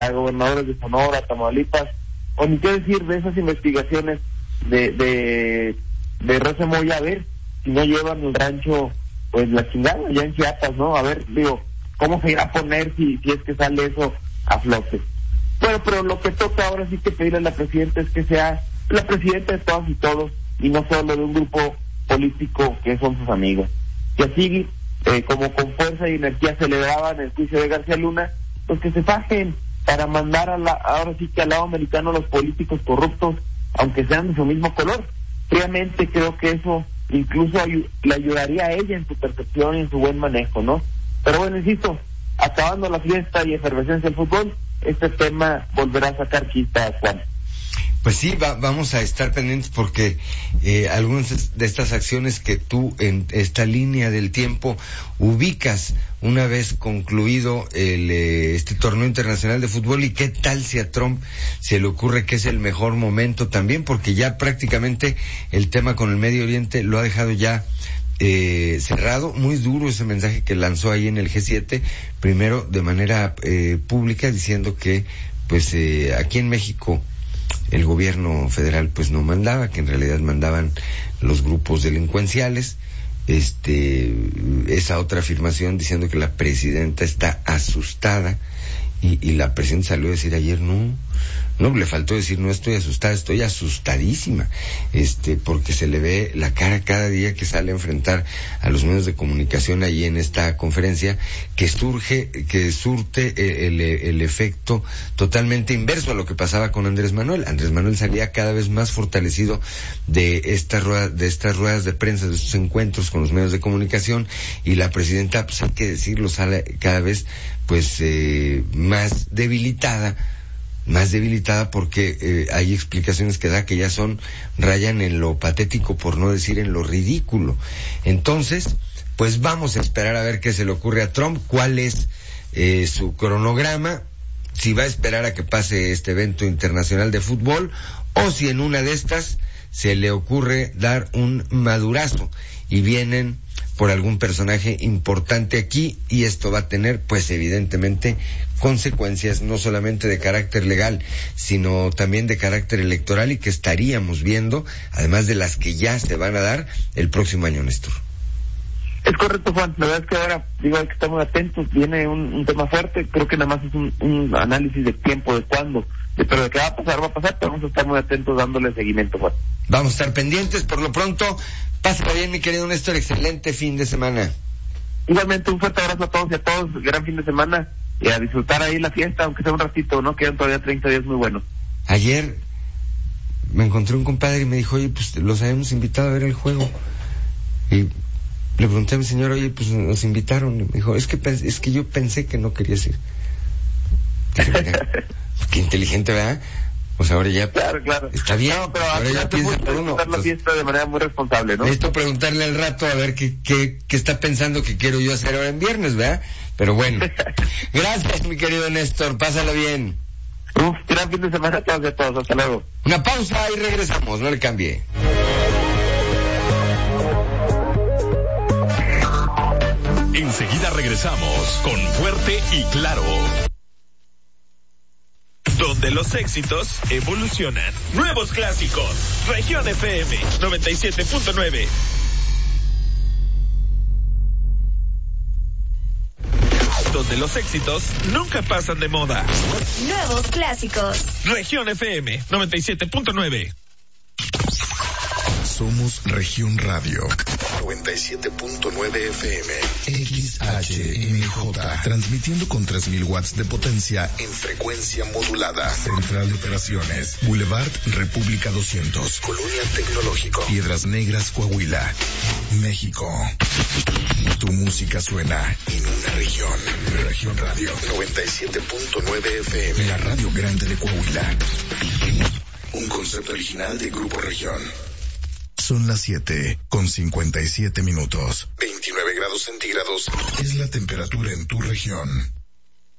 gobernadores de Sonora, Tamaulipas, o ni qué decir de esas investigaciones de Rosa Moya, a ver si no llevan el rancho, pues la chingada, ya en Chiapas, ¿no? A ver, digo, ¿cómo se irá a poner si es que sale eso a flote? Bueno, pero lo que toca ahora sí que pedirle a la presidenta es que sea la presidenta de todos y todos, y no solo de un grupo político que son sus amigos. Y así, como con fuerza y energía celebraban el juicio de García Luna, pues que se fajen para mandar ahora sí que al lado americano los políticos corruptos, aunque sean de su mismo color. Realmente creo que eso incluso le ayudaría a ella en su percepción y en su buen manejo, ¿no? Pero bueno, insisto, acabando la fiesta y efervescencia del fútbol, este tema volverá a sacar chispas, Juan. Pues sí, vamos a estar pendientes porque algunas de estas acciones que tú en esta línea del tiempo ubicas una vez concluido este torneo internacional de fútbol, y qué tal si a Trump se le ocurre que es el mejor momento también, porque ya prácticamente el tema con el Medio Oriente lo ha dejado ya cerrado. Muy duro ese mensaje que lanzó ahí en el G7, primero de manera pública, diciendo que pues aquí en México el gobierno federal pues no mandaba, que en realidad mandaban los grupos delincuenciales. Esa otra afirmación diciendo que la presidenta está asustada, y la presidenta salió a decir ayer no, le faltó decir no estoy asustada, estoy asustadísima, porque se le ve la cara cada día que sale a enfrentar a los medios de comunicación ahí en esta conferencia, que surte el efecto totalmente inverso a lo que pasaba con Andrés Manuel. Andrés Manuel salía cada vez más fortalecido de estas ruedas de prensa, de estos encuentros con los medios de comunicación, y la presidenta, pues hay que decirlo, sale cada vez pues más debilitada porque hay explicaciones que da que ya rayan en lo patético, por no decir en lo ridículo. Entonces, pues vamos a esperar a ver qué se le ocurre a Trump, cuál es su cronograma, si va a esperar a que pase este evento internacional de fútbol, o si en una de estas se le ocurre dar un madurazo y vienen por algún personaje importante aquí, y esto va a tener pues evidentemente consecuencias no solamente de carácter legal, sino también de carácter electoral, y que estaríamos viendo, además de las que ya se van a dar el próximo año, Néstor. Es correcto, Juan. La verdad es que ahora hay que estar muy atentos. Viene un tema fuerte. Creo que nada más es un análisis de tiempo, de cuándo, pero de qué va a pasar, pero vamos a estar muy atentos dándole seguimiento, Juan. Vamos a estar pendientes. Por lo pronto, pásala bien, mi querido Néstor. Excelente fin de semana. Igualmente, un fuerte abrazo a todos y a todos. Gran fin de semana, y a disfrutar ahí la fiesta, aunque sea un ratito, ¿no? Quedan todavía 30 días muy buenos. Ayer me encontré un compadre y me dijo, oye, pues los habíamos invitado a ver el juego. Y le pregunté a mi señora, oye, pues nos invitaron. Y me dijo, es que yo pensé que no querías ir. Dije, mira, qué inteligente, ¿verdad? O sea, ahora ya... Claro. Está bien. No, pero ahora ya piensa por uno. La fiesta de manera muy responsable, ¿no? Necesito preguntarle al rato a ver qué está pensando que quiero yo hacer ahora en viernes, ¿verdad? Pero bueno. Gracias, mi querido Néstor. Pásalo bien. Gran fin de semana a todos y a todos. Hasta luego. Una pausa y regresamos. No le cambie. Enseguida regresamos con Fuerte y Claro, donde los éxitos evolucionan. Nuevos clásicos. Región FM 97.9. Donde los éxitos nunca pasan de moda. Nuevos clásicos. Región FM 97.9. Somos Región Radio 97.9 FM XHMJ, transmitiendo con 3000 watts de potencia en frecuencia modulada. Central de Operaciones, Boulevard República 200, Colonia Tecnológico, Piedras Negras, Coahuila, México. Tu música suena en una región. Región Radio 97.9 FM, la radio grande de Coahuila. Un concepto original de Grupo Región. Son las 7:57 minutos. 29 grados centígrados es la temperatura en tu región.